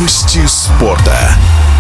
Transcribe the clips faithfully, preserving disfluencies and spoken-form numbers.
Новости спорта.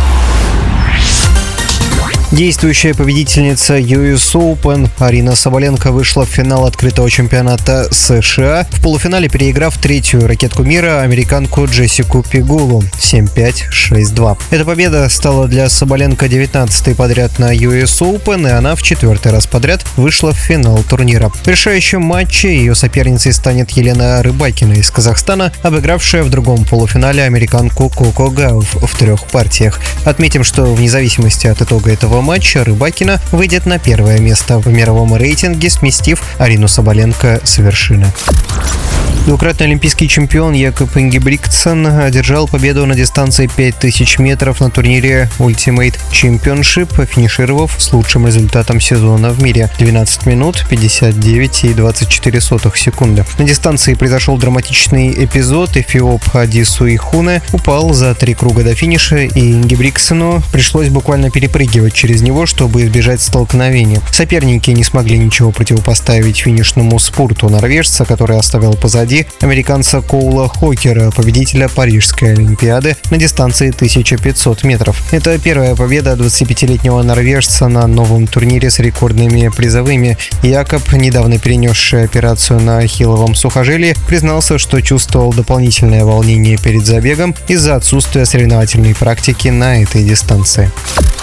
Действующая победительница ю эс Open Арина Сабаленко вышла в финал открытого чемпионата США, в полуфинале переиграв третью ракетку мира, американку Джессику Пегулу семь пять шесть два. Эта победа стала для Сабаленко девятнадцатой подряд на ю эс Open, и она в четвертый раз подряд вышла в финал турнира. В решающем матче ее соперницей станет Елена Рыбакина из Казахстана, обыгравшая в другом полуфинале американку Коко Гауф в трех партиях. Отметим, что вне зависимости от итога этого матча Рыбакина выйдет на первое место в мировом рейтинге, сместив Арину Сабаленко с вершины. Двукратный олимпийский чемпион Якоб Ингебригтсен одержал победу на дистанции пять тысяч метров на турнире Ultimate Championship, финишировав с лучшим результатом сезона в мире – двенадцать минут пятьдесят девять и двадцать четыре сотых секунды. На дистанции произошел драматичный эпизод. Эфиоп Адису Ихуне упал за три круга до финиша, и Ингебригтсену пришлось буквально перепрыгивать через него, чтобы избежать столкновения. Соперники не смогли ничего противопоставить финишному спурту норвежца, который оставил позади американца Коула Хокера, победителя Парижской Олимпиады на дистанции тысяча пятьсот метров. Это первая победа двадцатипятилетнего норвежца на новом турнире с рекордными призовыми. Якоб, недавно перенесший операцию на ахилловом сухожилии, признался, что чувствовал дополнительное волнение перед забегом из-за отсутствия соревновательной практики на этой дистанции.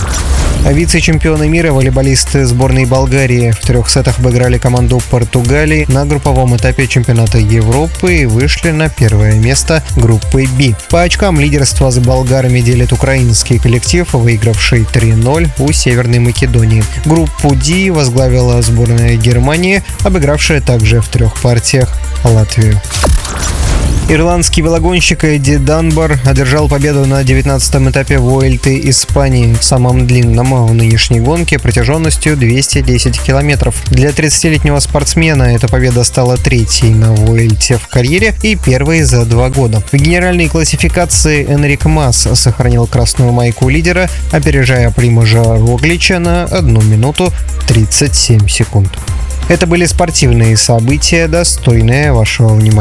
А вице-чемпионы мира волейболисты сборной Болгарии в трех сетах обыграли команду Португалии на групповом этапе чемпионата Европы и вышли на первое место группы «Б». По очкам лидерство с болгарами делит украинский коллектив, выигравший три ноль у Северной Македонии. Группу «Д» возглавила сборная Германии, обыгравшая также в трех партиях Латвию. Ирландский велогонщик Эдди Данбар одержал победу на девятнадцатом этапе Вуэльты Испании, самом длинном в нынешней гонке, протяженностью двести десять километров. Для тридцатилетнего спортсмена эта победа стала третьей на Вуэльте в карьере и первой за два года. В генеральной классификации Энрик Мас сохранил красную майку лидера, опережая Примажа Роглича на одну минуту тридцать семь секунд. Это были спортивные события, достойные вашего внимания.